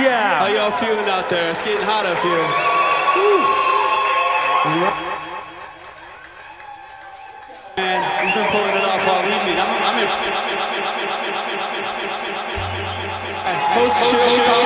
Yeah. How y'all feeling out there? It's getting hot up here. Man, he's been pulling it off all evening. I'm in. Post-show.